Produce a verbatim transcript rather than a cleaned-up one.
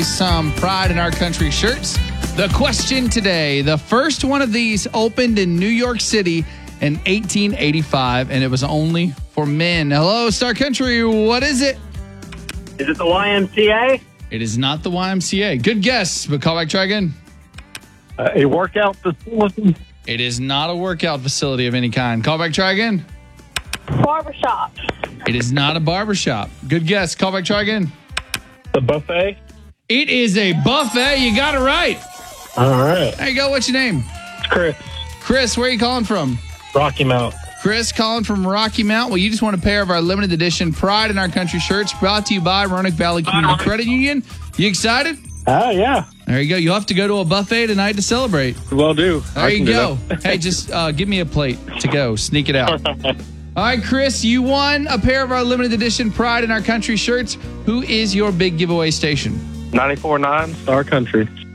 Some Pride in Our Country shirts. The question today, the first one of these opened in New York City in eighteen eighty-five, and it was only for men. Hello, Star Country, what is it? Is it the Y M C A? It is not the Y M C A. Good guess, but call back, try again. Uh, a workout facility? It is not a workout facility of any kind. Call back, try again. Barbershop. It is not a barbershop. Good guess. Call back, try again. The buffet? It is a buffet. You got it right. All right. There you go. What's your name? It's Chris. Chris, where are you calling from? Rocky Mount. Chris calling from Rocky Mount. Well, you just want a pair of our limited edition Pride in Our Country shirts brought to you by Roanoke Valley Community Credit Union. You excited? Oh, yeah. There you go. You'll have to go to a buffet tonight to celebrate. Will do. There you go. Hey, just uh, give me a plate to go. Sneak it out. All right, Chris, you won a pair of our limited edition Pride in Our Country shirts. Who is your big giveaway station? ninety-four point nine Star Country.